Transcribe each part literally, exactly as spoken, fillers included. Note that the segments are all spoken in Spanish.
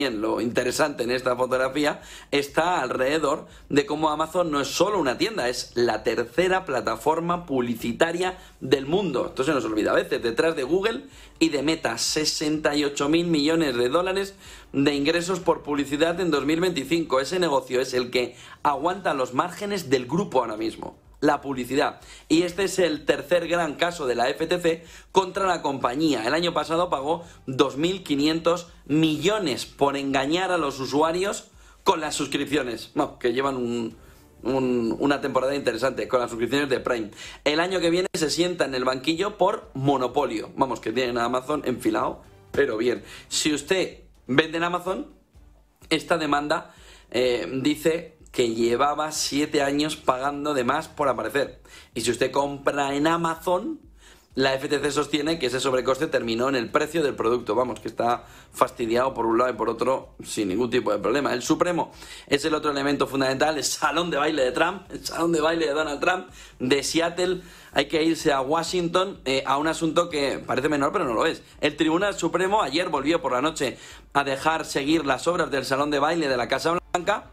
lo interesante en esta fotografía está alrededor de cómo Amazon no es solo una tienda, es la tercera plataforma publicitaria del mundo. Esto se nos olvida a veces, detrás de Google y de Meta, sesenta y ocho mil millones de dólares de ingresos por publicidad en dos mil veinticinco. Ese negocio es el que aguanta los márgenes del grupo ahora mismo, la publicidad. Y este es el tercer gran caso de la F T C contra la compañía. El año pasado pagó dos mil quinientos millones por engañar a los usuarios con las suscripciones, no, que llevan un, un, una temporada interesante, con las suscripciones de Prime. El año que viene se sienta en el banquillo por monopolio. Vamos, que tienen a Amazon enfilado, pero bien. Si usted vende en Amazon, esta demanda eh, dice que llevaba siete años pagando de más por aparecer. Y si usted compra en Amazon, la F T C sostiene que ese sobrecoste terminó en el precio del producto. Vamos, que está fastidiado por un lado y por otro sin ningún tipo de problema. El Supremo es el otro elemento fundamental, el salón de baile de Trump, el salón de baile de Donald Trump, de Seattle. Hay que irse a Washington eh, a un asunto que parece menor, pero no lo es. El Tribunal Supremo ayer volvió por la noche a dejar seguir las obras del salón de baile de la Casa Blanca,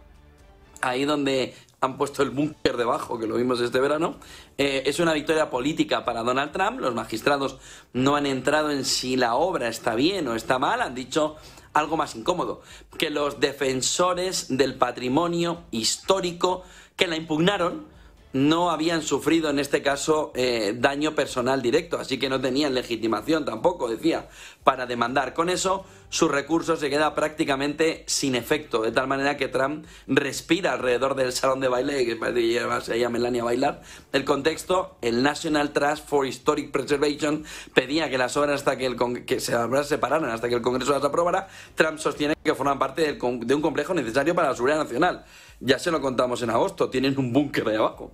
ahí donde han puesto el búnker debajo, que lo vimos este verano. Eh, es una victoria política para Donald Trump. Los magistrados no han entrado en si la obra está bien o está mal. Han dicho algo más incómodo, que los defensores del patrimonio histórico que la impugnaron no habían sufrido en este caso eh, daño personal directo, así que no tenían legitimación tampoco, decía, para demandar. Con eso, su recurso se queda prácticamente sin efecto, de tal manera que Trump respira alrededor del salón de baile, que parece que llevarse ahí a Melania a bailar. El contexto, el National Trust for Historic Preservation pedía que las obras hasta que, el Cong- que se separaran hasta que el Congreso las aprobara. Trump sostiene que forman parte del con- de un complejo necesario para la seguridad nacional. Ya se lo contamos en agosto, tienen un búnker ahí abajo.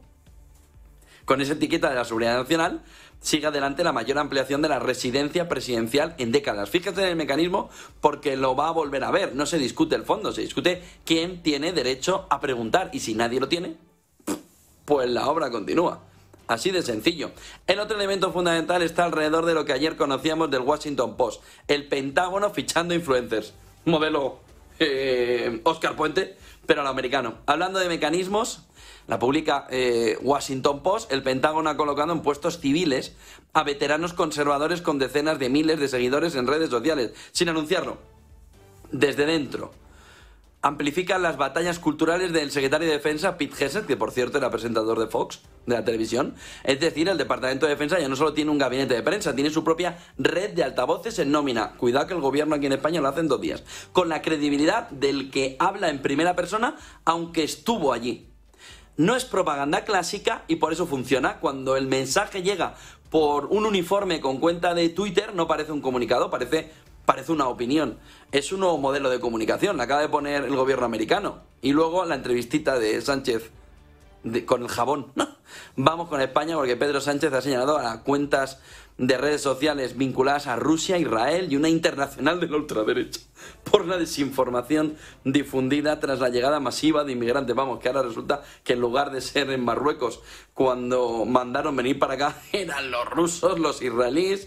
Con esa etiqueta de la seguridad nacional, sigue adelante la mayor ampliación de la residencia presidencial en décadas. Fíjate en el mecanismo, porque lo va a volver a ver. No se discute el fondo, se discute quién tiene derecho a preguntar. Y si nadie lo tiene, pues la obra continúa. Así de sencillo. El otro elemento fundamental está alrededor de lo que ayer conocíamos del Washington Post. El Pentágono fichando influencers. Modelo eh, Oscar Puente, pero al americano. Hablando de mecanismos, la publica eh, Washington Post. El Pentágono ha colocado en puestos civiles a veteranos conservadores con decenas de miles de seguidores en redes sociales, sin anunciarlo. Desde dentro. Amplifican las batallas culturales del secretario de Defensa, Pete Hegseth, que por cierto era presentador de Fox, de la televisión. Es decir, el Departamento de Defensa ya no solo tiene un gabinete de prensa, tiene su propia red de altavoces en nómina. Cuidado que el gobierno aquí en España lo hace en dos días. Con la credibilidad del que habla en primera persona, aunque estuvo allí. No es propaganda clásica y por eso funciona. Cuando el mensaje llega por un uniforme con cuenta de Twitter, no parece un comunicado, parece... Parece una opinión. Es un nuevo modelo de comunicación. La acaba de poner el gobierno americano. Y luego la entrevistita de Sánchez de, con el jabón. Vamos con España, porque Pedro Sánchez ha señalado a cuentas de redes sociales vinculadas a Rusia, Israel y una internacional de la ultraderecha por la desinformación difundida tras la llegada masiva de inmigrantes. Vamos, que ahora resulta que en lugar de ser en Marruecos cuando mandaron venir para acá, eran los rusos, los israelíes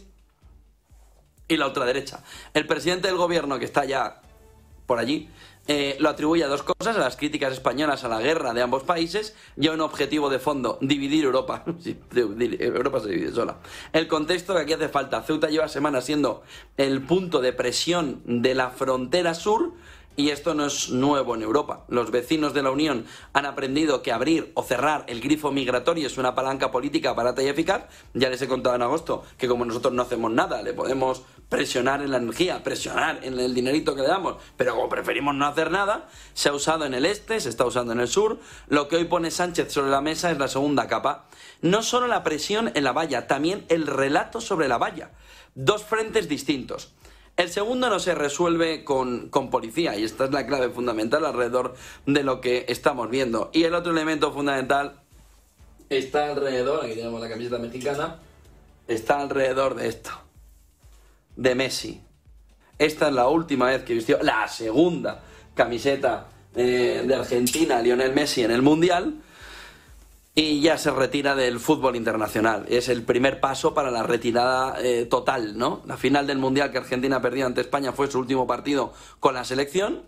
y la ultraderecha. El presidente del gobierno, que está ya por allí, eh, lo atribuye a dos cosas: a las críticas españolas a la guerra de ambos países y a un objetivo de fondo: dividir Europa. Sí, Europa se divide sola. El contexto que aquí hace falta: Ceuta lleva semanas siendo el punto de presión de la frontera sur. Y esto no es nuevo en Europa. Los vecinos de la Unión han aprendido que abrir o cerrar el grifo migratorio es una palanca política barata y eficaz. Ya les he contado en agosto que como nosotros no hacemos nada, le podemos presionar en la energía, presionar en el dinerito que le damos, pero como preferimos no hacer nada, se ha usado en el este, se está usando en el sur. Lo que hoy pone Sánchez sobre la mesa es la segunda capa. No solo la presión en la valla, también el relato sobre la valla. Dos frentes distintos. El segundo no se resuelve con, con policía, y esta es la clave fundamental alrededor de lo que estamos viendo. Y el otro elemento fundamental está alrededor, aquí tenemos la camiseta mexicana, está alrededor de esto, de Messi. Esta es la última vez que vistió la segunda camiseta eh, de Argentina, Lionel Messi, en el Mundial. y ya se retira del fútbol internacional. Es el primer paso para la retirada eh, total, ¿no? La final del Mundial que Argentina perdió ante España fue su último partido con la selección